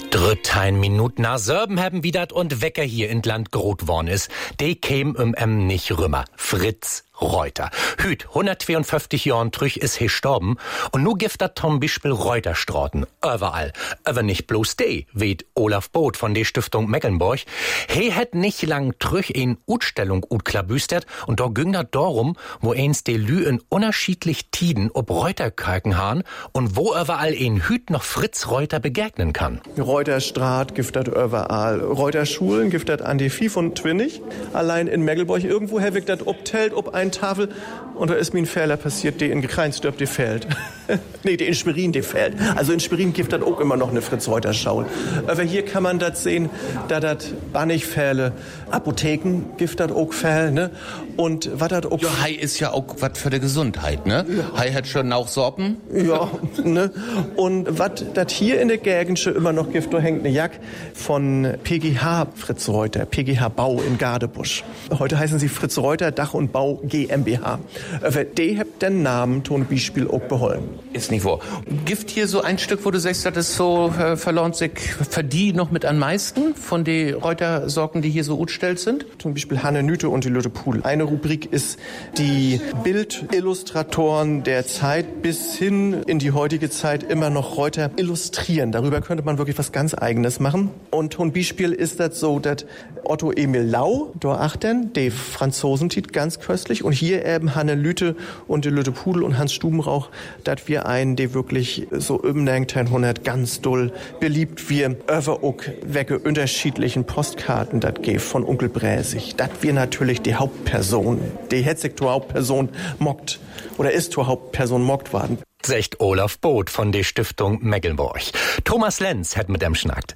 Drüttein Minut nach Sörben haben widert und Wecker hier in Land grot worn is. De käm nicht rümmer. Fritz Reuter. Hüt, 152 Jahren trüch is he gestorben und nu gift dat Tom Bispel Reuterstraten. Überall. Aber nicht bloß de, weht Olaf Both von der Stiftung Mecklenburg. He het nicht lang trüch in Utstellung utklabüstert und da ging dat darum, wo eins de Lü in unterschiedlich Tiden ob Reuterkalken hahn und wo überall ein Hüt noch Fritz Reuter begegnen kann. Reuterstraat giftet überall. Reuterschulen giftet an die Vieh von Twinnig. Allein in Mecklenburg irgendwo herwickt dat obtelt ob ein Tafel und da ist mir ein Fehler passiert, die in Gekreinsdörp, die fällt. Nee, die in Schwerin, die fällt. Also in Schwerin gibt das auch immer noch eine Fritz-Reuter-Schau. Aber hier kann man das sehen, da das Bannigfälle, Apotheken gibt das auch Fälle, ne? Und was das auch... Ja, Hai ist ja auch was für die Gesundheit, ne? Ja. Hai hat schon auch Sorben. Ja, ne? Und was das hier in der Gegend schon immer noch gibt, da hängt eine Jack von PGH Fritz Reuter, PGH Bau in Gadebusch. Heute heißen sie Fritz Reuter Dach und Bau GmbH. Aber die habt den Namen Ton Beispiel auch beholfen. Ist nicht wahr. Gibt hier so ein Stück, wo du sagst, das ist so verloren sich für die noch mit am meisten von den Reutersorgen, die hier so utstellt sind? Zum Beispiel Hanne Nüte und die Lütte Pudel. Eine Rubrik ist die Bildillustratoren der Zeit bis hin in die heutige Zeit immer noch Reuter illustrieren. Darüber könnte man wirklich was ganz Eigenes machen. Und Ton Beispiel ist das so, dass Otto Emil Lau, da achten, die Franzosen tit ganz köstlich und hier eben Hanne Lüte und die Lütte Pudel und Hans Stubenrauch, dass wir einen, der wirklich so im 1900 ganz doll beliebt wir über auch wege unterschiedlichen Postkarten das geht von Onkel Bräsig. Das wir natürlich die Hauptperson, die hetzig zur Hauptperson mockt oder ist zur Hauptperson mockt worden. Secht Olaf Both von der Stiftung Mecklenburg. Thomas Lenz hat mit dem schnackt.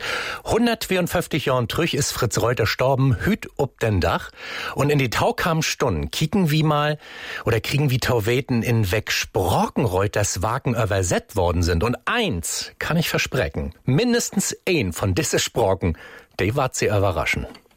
152 Jahren trüch ist Fritz Reuter gestorben, hüt ob den Dach. Und in die taukamen Stunden kriegen wie Tauweten in weg Sprockenreuters Wagen übersetzt worden sind. Und eins kann ich versprechen. Mindestens ein von disse Sprocken, die ward sie überraschen.